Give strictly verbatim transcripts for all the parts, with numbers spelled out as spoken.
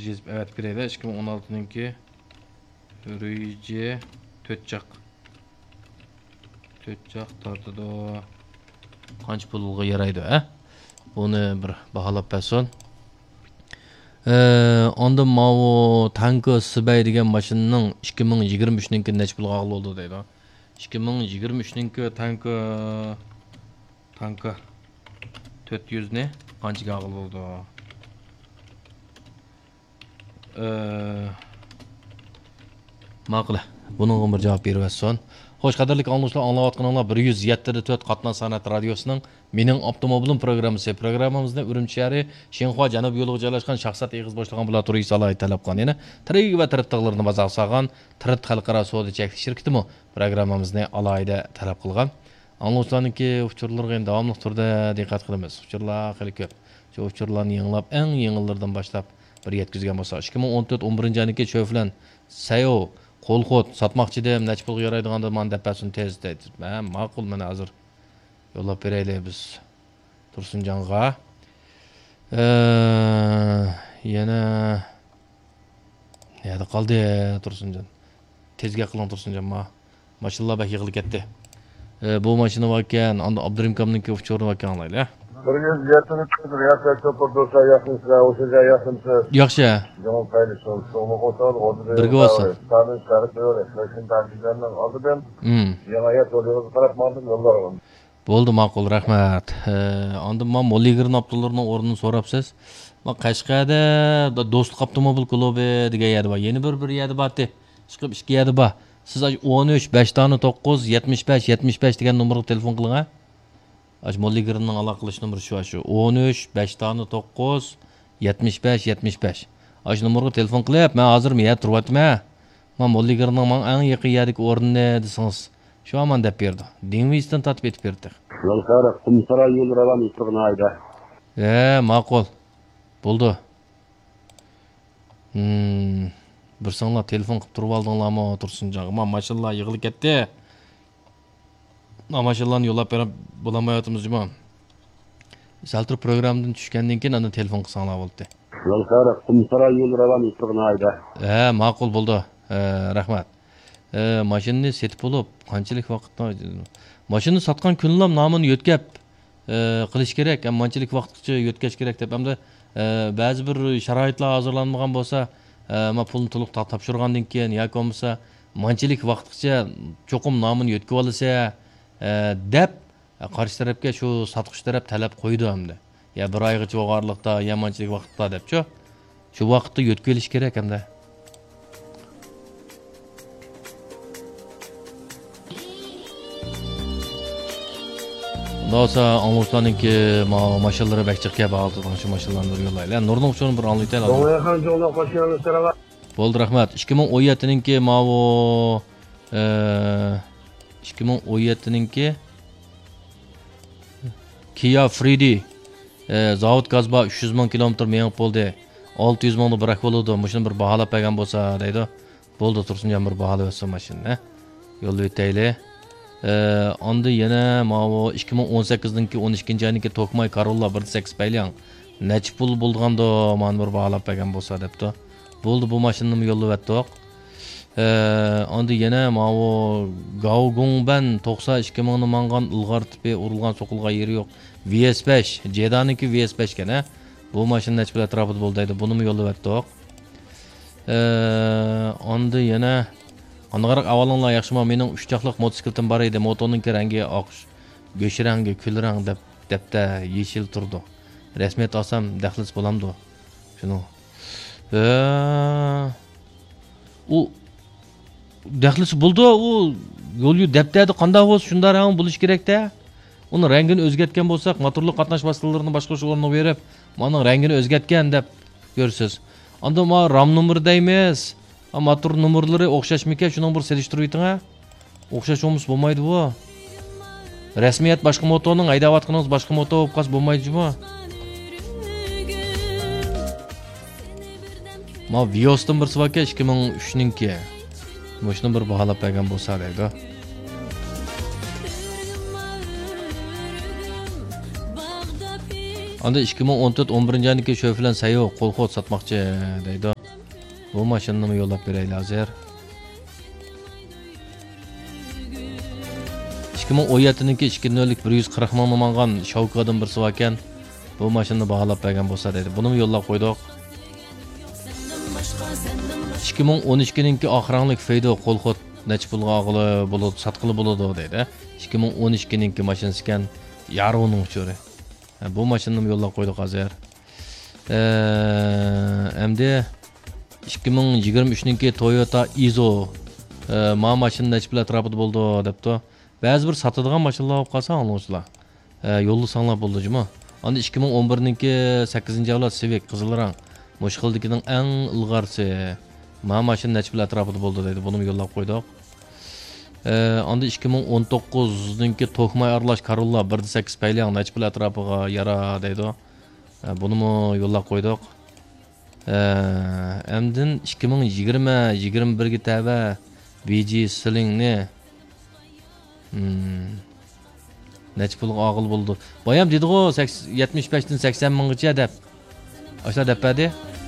jezip evet bireyde iki bin on altınınki Rüyce Tötçak Tötçak tartıda qancha pulga yaraydi ha? Buni bir baholab bersin. Ee, onda mavu tankı Sibay degan mashinaning ikki ming yigirma uchninki necha pulga ag'il bo'ldi deydi. ikki ming yigirma uchninki tankı tankı to'rt yuz ne qanchaga ag'il bo'ldi? Ee, ma'qul. Buningga bir javob berib bersin. Xo'sh, qadrli anglashlar, anglayotganinglar bir yuz yetti to'rt Qatnaz san'at radiosining Mening avtomobilim programmasi. Programmamizda Urumchi shahri Shenxua janubiy yo'liga joylashgan shaxsat eg'iz boshlangan bular turiy salohiyat talab qilgan. Yana tirik va tirtiqlarni bazoq solgan Tirit xalqaro savdo cheklanish shirkatimi programmamizni alohida talab qilgan. Anglashlarningki uchurlarga davomli turda diqqat qilamiz. Uchurlar xili ko'p. Shu uchurlarni yanglab, eng yengillardan boshlab bir yetkizgan bo'lsa, ikki ming o'n to'rt o'n birinchi yilgi Choflan Sayo qo'lxot satmoqchi deb necha pulga yaraydiganda men depasini tez deydi. Men ma'qul, mana hozir yo'llab beraylik biz Tursunjonga. Ee, yana nada qoldi Tursunjon. Tezga qiling Tursunjon, ma. Mashallah bak yig'ilib ketdi. Ee, bu mashina ekan, anda Abdurimkomniki uchurni ekan anglaylik. bir yuz yetti to'rt yaxshi to'pirdosa yaxshisiz, o'shaga yaxshisiz. Yaxshi. Javob qayli so'l, so'lni qo'tal, o'zida. Birga bo'lsin. Ta'min sharif yo'q, lekin ta'minlardan oldim. Hmm. Jinoyat yo'liga qarab mandim yo'llarim. Bo'ldi, ma'qul, rahmat. Endi men Molligirning avtolarining o'rnini so'rabsiz. Men Qashqarda Do'stlik avtomobil klubi degan yer bor. Yeni bir bir yer bordi. Chiqib ikki yer bor. Siz o'n uch besh to'qqiz yetmish besh yetmish besh degan nomerga telefon qiling ha. Aj Molligirning aloqa qilish nomeri shu shu o'n uch besh to'qqiz yetmish besh yetmish besh. Aj nomerga telefon qilib, men hozir men turyapman. Men Molligirning men eng yaqin yerdagi o'rnini desangiz şu an deb berdi. Dengizdan tatib etib berdi. Yo'lkara Qumsaroy yo'l ravan turgan ayda. E, ma'qul. Bo'ldi. Hmm, bir sonlar telefon qilib turib oldinglarmi, Tursunjon? Men mashallah yig'ilib ketdi. Mashallah yo'lab berib bo'lamayotimiz juma. Saltur programdan tushgandan keyin ana telefon qilsanglar bo'ldi. Yo'lkara Qumsaroy yo'l ravan turgan ayda. E, ma'qul bo'ldi. E, rahmat. E, mashinani setib bo'lib, qanchalik vaqtda mashinani sotgan kunlam nomini yo'tkab e, qilish kerak, ham qanchalik vaqtgacha yo'tkash kerak deb hamda e, ba'zi bir sharoitlar hozirlanmagan bo'lsa, e, men pulni to'liq topshirgandan keyin yoki bo'lmasa, qanchalik vaqtgacha cho'qim nomini yo'tkab olsa e, deb qarshi tarafga shu sotqish taraf talab qo'ydi hamda. Ya bir oygacha o'g'arliqda, ya qanchalik vaqtda debchi. Shu vaqtda yo'tkab olish kerak hamda. Dosa anglashlarningki mashinalari bakchiqga bag'iltigan shu mashinlarni yo'llaylar. Nurning uchun bir anlaytaylik. Do'yxon yo'lda qo'shganlar sirava. Bo'ldi, rahmat. ikki ming o'n yettiningki mavu e ikki ming o'n yettiningki Kia Freedy e, zavod gazba uch yuz ming kilometr mengib bo'ldi. olti yuz mingni birak bo'ldi. Mashina bir baholab bergan bo'lsa deydi. Bo'ldi, Tursunjon bir baholab bersin mashinani. Yo'lda o'taylik. Ee, onda yana mavu ikki ming o'n sakkiziningki o'n ikkinchi yilniki Tokmay Corolla bir sakkiz paylan necha pul bo'lganda men bir baholab bergan bo'lsa debdi. Bo'ldi, bu mashinani yo'llab o'tdik. Ee, onda yana mavu Gaugongban to'qson ikki mingni mangan ilg'or tipi urilgan so'qilgan yeri yo'q. V S besh, Jedaniki V S besh kana. Bu mashina necha pul atrofida bo'ldi deydi. Buni yo'llab o'tdik. Ee, onda yana Anaqarak avalanlar yaxshimi, mening uch chaqliq motosikletim bor edi. Motorning rangi oq, go'sh rangi, kul rang deb debda yeshil turdi. Rasmiyat olsam daxlis bo'lamdi. Shuni. Ee, u daxlis bo'ldi, u yo'lni debdadi qanday bo'lsa shunday rang bo'lish kerak-da. Uni rangini o'zgartgan bo'lsak, motorli qatnash vositalarini boshqa o'rniga berib, mening rangini o'zgartgan deb ko'rsiz. Unda men ram nomeri deymiz. Motor nomerlari o'xshashmikan, shuni bir selishtirib o'ting ha. O'xshash bo'lmas bo'lmaydi bu. Rasmiyat boshqa motorning haydayotganingiz boshqa motor bo'lib qolsa bo'lmaydi-mi? Ma Vios'dan bir svaka ikki ming uchninki. Moshina bir baholab bergan bo'lsa deydi. Anda ikki ming o'n to'rt o'n birinchi yilniki Choflan Sayo qo'lxot sotmoqchi deydi. Bu mashinani mı yo'llab beraylik hozir? ikki ming o'n yettinchi ikki nollik bir yuz qirq ming mangan Shavkatdan birsi bor ekan. Bu mashinani baholab bergan bo'lsa dedi. Buni mı yo'llab qo'ydik? ikki ming o'n ikkinchi oxiranglik Feydo qo'lxot necha pulga og'ili bo'ladi, sotqili bo'ladi dedi. ikki ming o'n ikkinchi mashinasi ekan, yarıning uchuri. Bu mashinani yo'llab qo'ydik hozir. Endi ikki ming yigirma uchinchi Toyota Izo ma mashin necha pul atrofida bo'ldi debdi. Ba'zi bir sotadigan mashinalar olib qolsa anglashlar. Yo'lni sanlab bo'ldimi? Endi ikki ming o'n birinchi sakkizinchi avlod Civic qizil rang mushqildikining eng ilg'orisi ma mashin necha pul atrofida bo'ldi dedi. Buni yo'llab qo'ydik. Endi ikki ming o'n to'qqizinchi Tokmay aralash Corolla bir sakkiz paylang necha pul atrofiga yara deydi. Buni yo'llab qo'ydik. Endi ikki ming yigirma yigirma birga tava B G Slingni Hmm. Necha pulga og'il bo'ldi. Boyam dedi-ku yetmish besh dan sakson minggacha deb. Ashlar depadi.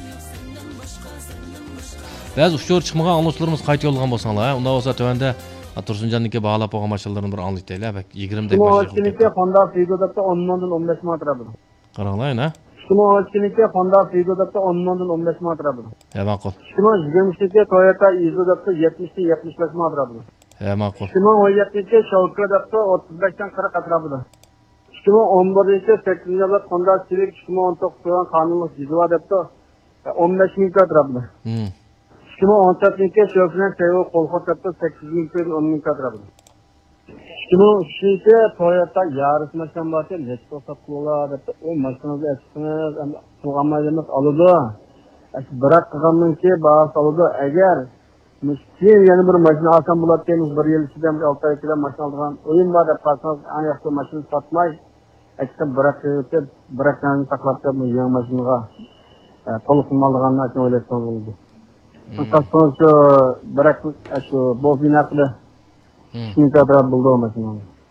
Ba'zi ushur chiqmagan anglashlarimiz qayta yo'llagan bo'lsanglar, unda bo'lsa tövanda Tursunjonniki baholab qo'ygan mashinalarini bir anglaytaylar. Bak yigirma dek mashin. Honda Honda Figo debda o'n mingdan o'n besh ming atrofida. Qaranglar, na? ikki Honda Figo debda o'n mingdan o'n besh ming atrofida. Ha, ma'qul. ikki ming yigirma uchinchi Toyota Izo debda yetmish dan yetmish besh ming atrofida. Ha, ma'qul. ikki ming o'n yettinchi Shavkat debda o'ttiz besh dan qirq atrofida. ikki ming o'n birinchi sakkizinchi avlod Honda Civic ikki ming o'n to'qqiz to'g'on qonunli Jiva debda o'n besh ming atrofida. Hmm. ikki ming o'n to'rtinchi Shavkat Tevo qo'lxot debda sakkiz ming dan o'n ming atrofida. ikki ming uchinchi Toyota Yaris mashinasi necha to'qson qo'lar debda o mashinani eskimiz qilganmaymiz oladi. Biroq qilgandan keyin bahs oladi. Agar Keyin yana bir mashina olsam bo'ladi deymiz, bir yil ichida olti oy ichida mashina olgan. O'yin bor deb qolsangiz, ana yaxshi mashina sotmay, aytib biroq o'tib, biroq tan saqlab turib yangi mashinaga to'liq olganini aytib o'ylasam bo'ldi. Qasddan shu biroq shu bobina qilib shunga qadar bo'ldi mashina.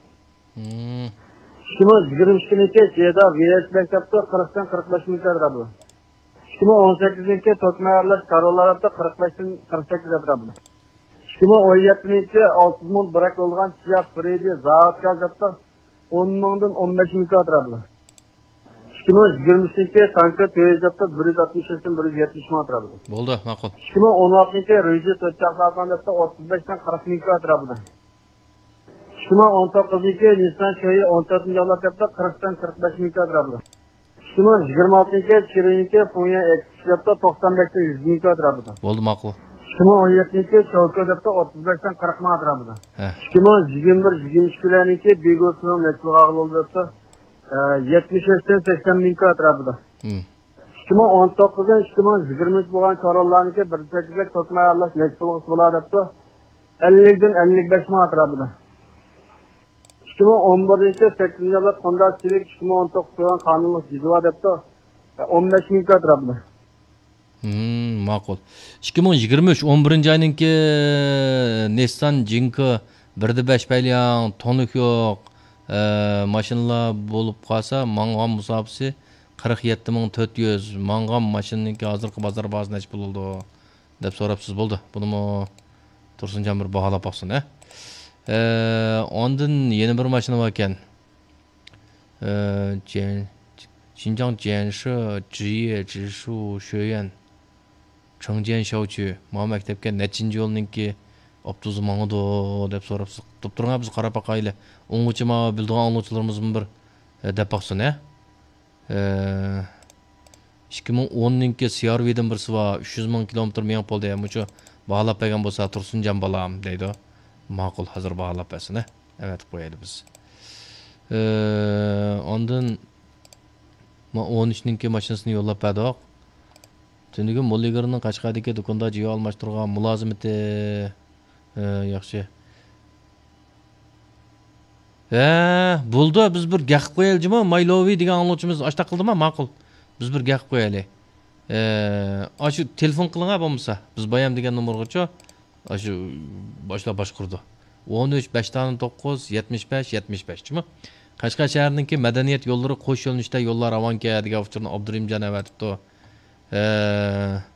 ikki ming yigirma ikkinchi yilda V S maktabda qirq dan qirq besh ming atrofida. ikki ming o'n sakkizinchi Tokmayarlar Corolla'da qirq besh dan qirq sakkiz atrofida. ikki ming o'n yettinchi olti ming brak bo'lgan Siyah Freddy zavodga debda o'n mingdan o'n besh ming atrofida. ikki ming yigirma uchinchi Tanka Toyota bir yuz oltmish dan bir yuz yetmish ming atrofida. Bo'ldi, ma'qul. ikki ming o'n oltinchi Riji to'rtchaqlardan debda o'ttiz besh dan qirq ming atrofida. ikki ming o'n to'qqizinchi Nissan Shay o'n to'rtinchi avlod debda qirq dan qirq besh ming atrofida. ikki ming yigirma oltinchi Chirinki Punya X'da to'qson besh dan yuz ming atrofida. Bo'ldi, ma'qul. ikki ming o'n yettinchi Shavkat debda o'ttiz besh dan qirq ming atrofida. ikki ming yigirma bir yigirma ikkilarniki Begosning network bo'ldi debda yetmish uch dan sakson ming atrofida. ikki ming o'n to'qqiz ikki ming yigirma uch bo'lgan Corolla'niki bir sakkiz Tokmay aralash network bo'ladi debda ellik dan ellik besh ming atrofida. ikki ming o'n birinchi sakkizinchi avlod Honda Civic ikki ming o'n to'qqiz to'g'on qonunli Jiva debda o'n besh ming atrofida. Hmm, ma'qul. ikki ming yigirma uch o'n birinchi oyninki Nissan Jinko bir da besh paylang tonik yo'q mashinalar bo'lib qolsa, mangan musobisi qirq yetti ming to'rt yuz, mangan mashinaniki hozirgi bozor bahosi necha pul bo'ldi deb so'rabsiz bo'ldi. Buni Tursunjon bir baholab boqsin, ha? Ondan yeni bir mashina bor ekan. Xinjiang Jianshi Zhiye Zhishu Xueyuan Chengjian Xiaoqu ma maktabga nechinchi yo'lninki optuzi mangdi deb so'rabsiz. Qilib turgan biz qarab boqayli. O'ng'uchi ma bildigan angluvchilarimiz bir deb boqsin, ha? ikki ming o'ninchi C R V'dan birsi bor, uch yuz ming kilometr meng bo'ldi. Mucho baholab bergan bo'lsa Tursunjon bolam deydi. Ma'qul, hozir baholab bersin, ha? Evet, qo'yaylik biz. Ondan ma o'n uchninchi mashinasini yo'llab berdik. Tungi Mulligerning Qashqardagi do'konda jiyo almashtirgan mulozimati yaxshi. Ha, bo'ldi, biz bir gaq qo'yaljimi? Maylovi degan angluvchimiz ashta qildimi? Ma'qul. Biz bir gaq qo'yaylik. Shu telefon qilinga bo'lmasa, biz bayam degan nomergacha shu boshlab boshqurdi. o'n uch besh to'qqiz yetmish besh yetmish besh mi? Qashqar shahrininki madaniyat yo'llari qo'sh yo'nalishda yo'llar ravonga degan uchurni Abdurimjon avatibdi.